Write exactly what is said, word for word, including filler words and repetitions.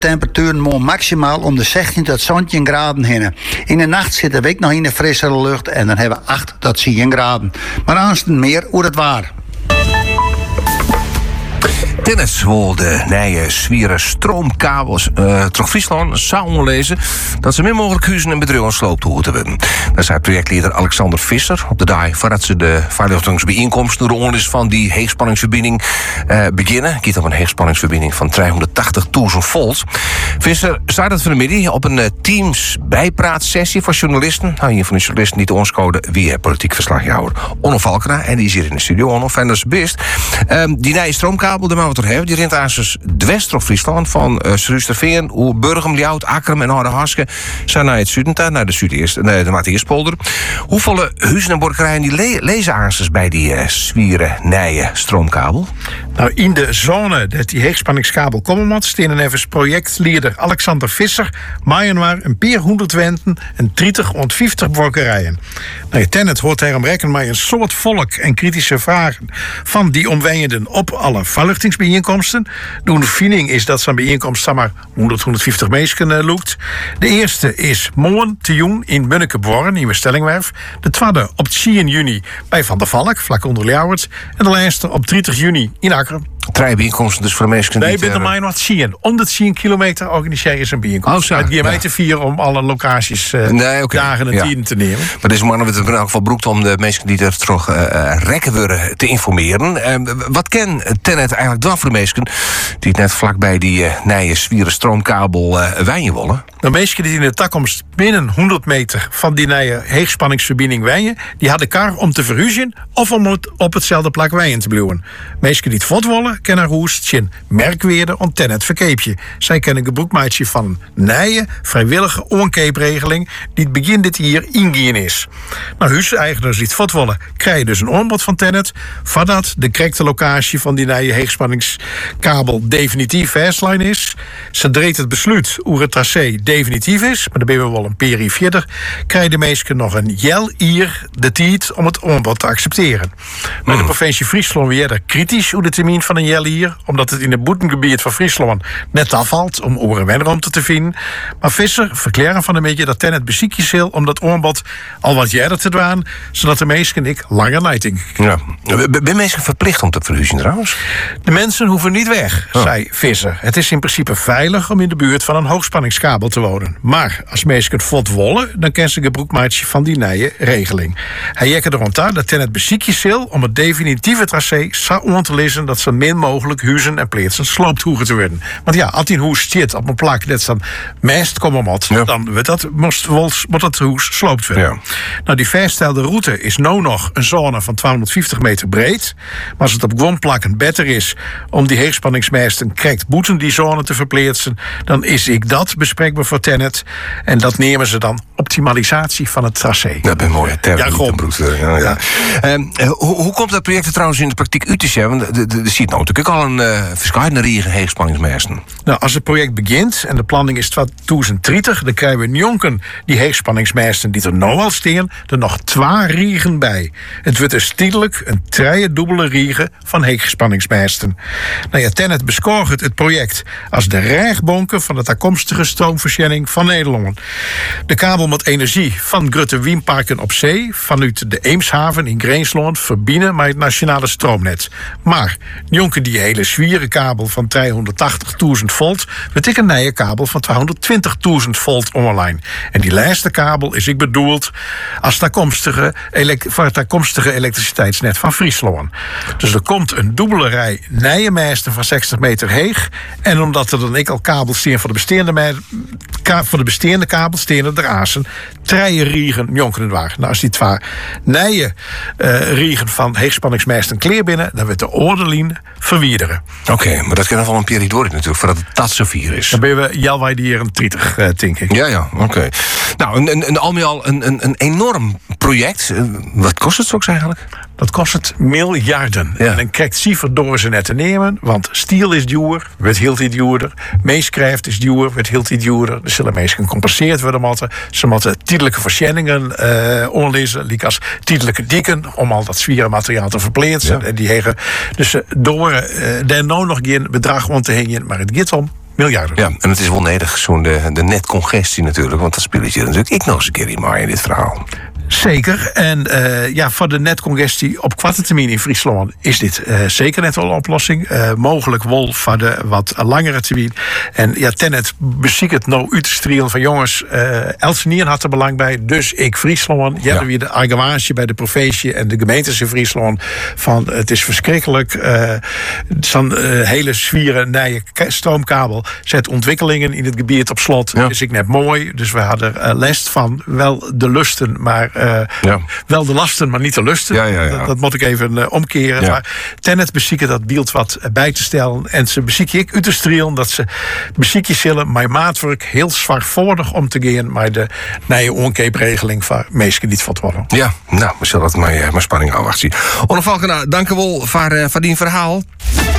Temperaturen mogen maximaal om de zestien tot zeventien graden heen. In de nacht zitten we ook nog in de frissere lucht en dan hebben we acht tot tien graden. Maar anders meer hoe het waar. Tennis wil de nieuwe zwieren stroomkabels uh, terug Friesland zou lezen dat ze min mogelijk huizen en bedrijven sloopt hoeven te worden. Dat zei projectleider Alexander Visser op de dag voordat ze de veiligheidsbijeenkomst door de onlist van die heegspanningsverbinding uh, beginnen. Het gaat om een heegspanningsverbinding van tweehonderdtachtigduizend volt. Visser staat het vanmiddag op een uh, Teams bijpraatsessie voor journalisten. Nou, hier van de journalisten niet de onscode wie politiek verslaghouder Onno Valkena en die is hier in de studio. Onno, fijn dat ze best. Um, die nieuwe stroomkabel, daar moeten we het hebben. Die rent aan dwest op Friesland van uh, Srusterveen, hoe Burgum, Ljout, Akkerum en Harderhaske zijn naar het zuiden, naar de Zuideerst, naar de Matthiaspolder. Hoeveel huizen en borgerijen die le- lezen aansers bij die uh, zwieren nieuwe stroomkabel? Nou, in de zone dat die heegspanningskabel komen moet, staan even projectleider Alexander Visser, maaien maar een paar honderd wenten en dertig tot vijftig borgerijen. Nou, Tennet hoort daarom rekenen met een soort volk en kritische vragen van die omwonenden op alle verluchtingsbijeenkomsten. De ondervinding is dat zo'n bijeenkomst zeg maar honderd, honderdvijftig mensen uh, loopt. De eerste is morgen te jong in Munnekeborn, in Stellingwerf. De tweede op tien juni bij Van der Valk, vlak onder Ljouwert. En de laatste op dertig juni in Akkerum. Drie bijeenkomsten dus voor de mensen die... Nee, binnen mij nog tien. Om de tien kilometer organiseren ze een bijeenkomst. Oh, Het geeft mij ja. te vieren om alle locaties, uh, nee, okay. dagen en ja. tijden te nemen. Maar deze mannen hebben het in elk geval beroekt om de mensen die er terug uh, rekken worden te informeren. Uh, wat kan Tennet eigenlijk dan voor de mensen die het net vlakbij die uh, nieuwe zwieren stroomkabel uh, wijnen willen? De mensen die in de toekomst binnen honderd meter van die nieuwe heegspanningsverbinding wijnen, die hadden elkaar om te verhuizen of om het op hetzelfde plak wijnen te blijven. Mensen die het vod willen, kennen roest, zien merkweerden om Tennet verkeepje. Zij kennen gebruikmaatje van een nieuwe, vrijwillige onkeepregeling die het begin dit jaar ingaan is. Nou, huiseigenaren die het vod willen, krijgen dus een aanbod van Tennet, voordat de correcte locatie van die nieuwe heegspanningskabel definitief vastlijn is. Zodra het besluit hoe het tracé definitief is, maar dan ben we wel een peri verder, krijgen de mensen nog een jel hier de tijd om het aanbod te accepteren. Maar de provincie Friesland weer er kritisch hoe de termijn van een jel hier, omdat het in het boetengebied van Friesland net afvalt om over- en wenruimte te vinden. Maar Visser verklaren van een beetje dat Tennet beziekjes wil om dat aanbod al wat eerder te doen, zodat de mensen en ik langer leiting. Ja. Ben mensen verplicht om te verhuizen trouwens? De mensen hoeven niet weg, oh. zei Visser. Het is in principe veilig om in de buurt van een hoogspanningskabel te wonen. Maar als mensen het vod willen, dan kennen ze gebruikmaatje van die nieuwe regeling. Hij jekke erom aan dat Tennet beziekjes wil om het definitieve tracé zo aan te lezen dat zo min mogelijk huizen en plaatsen sloopt hoeven te worden. Want ja, als die huis zit op een plak net dan mest komen moet, ja. dan wordt dat, moest, moet dat huis sloopt worden. Ja. Nou, die vaststelde route is nu nog een zone van tweehonderdvijftig meter breed. Maar als het op grondplakken beter is om die heegspanningsmesten correct boeten die zone te verplaatsen, dan is ik dat bespreekbaar voor Tennet. En dat nemen ze dan optimalisatie van het tracé. Dat ben mooie term. Ja, gewoon. Ja, ja. ja. Um, hoe, hoe komt dat project er trouwens in de praktijk uit te zien? Want er ziet nou natuurlijk ook al een uh, verschillende riegen heegspanningsmesten. Nou, als het project begint en de planning is tweeduizend dertig, dan krijgen we jonken die heegspanningsmesten die er nou al staan, er nog twee riegen bij. Het wordt dus tijdelijk een treie dubbele riegen van heegspanningsmesten. Nou ja, Tennet beschouwt het project als de rijgbonken van de toekomstige stroomvoorziening van Nederland. De kabel met energie van Grutte Wienparken op zee vanuit de Eemshaven in Greensland verbinden met het nationale stroomnet. Maar jonken die hele zwieren kabel van tweehonderdtachtigduizend volt wordt ik een nieuwe kabel van tweehonderdtwintigduizend volt online. En die laatste kabel is ik bedoeld als toekomstige elek- voor het toekomstige elektriciteitsnet van Friesland. Dus er komt een dubbele rij nieuwe masten van zestig meter heeg. En omdat er dan ik al kabels staan voor de bestaande me- ka- voor de bestaande kabels staan er azen treien riegen jonken waar. Nou, als die twee nieuwe uh, riegen van heegspanningsmesten kleer binnen, dan wordt de ordelien verwijderen. Oké, okay, maar dat kan dan wel een periode natuurlijk, voordat het dat zo vier is. Dan ben we Jelwij die hier een dertig, uh, denk ik. Ja, ja, oké. Okay. Nou, een, een, een, al met al een, een, een enorm project. Uh, wat kost het straks eigenlijk? Dat kost het miljarden. Ja. En dan krijgt Siever door ze net te nemen, want stiel is duur, wordt heel iets duurder. Meeskrijft is duur, wordt heel iets duurder. Er zullen mensen gecompenseerd worden moeten. Ze moeten tijdelijke voorzieningen uh, onlezen, like als tijdelijke dieken, om al dat zwieren materiaal te verplaatsen. Ja. En die hegen. Dus uh, door uh, daar nou nog geen bedrag om te hingen, maar het gaat om miljarden. Ja, en het is wel nedig, zo'n de, de netcongestie natuurlijk. Want dat speelt je natuurlijk ik nog eens een keer in maar in dit verhaal. Zeker. En uh, ja, voor de netcongestie op korte termijn in Friesland is dit uh, zeker net wel een oplossing. Uh, mogelijk wel voor de wat langere termijn. En ja, Tennet beziek het nou uit te strielen van jongens, uh, Elsenier had er belang bij. Dus ik Friesland. Ja, ja. weer de argumentatie bij de provincie en de gemeentes in Friesland van het is verschrikkelijk. Uh, Zo'n uh, hele zwieren nieuwe stroomkabel zet ontwikkelingen in het gebied op slot. Ja. Is ik net mooi. Dus we hadden uh, les van wel de lusten, maar Uh, ja. wel de lasten, maar niet de lusten. Ja, ja, ja. Dat, dat moet ik even uh, omkeren. Ja. Maar Tennet bezieken dat beeld wat bij te stellen. En ze bezieken ik uit te strielen dat ze beziekjes zullen mijn maatwerk heel zwaarvoudig om te gaan met de nieuwe onkeepregeling van meesten niet van het worden. Ja, nou, we zullen dat maar, maar spanning afwachten. Onno Valkenaar, dank u wel voor, uh, voor die verhaal.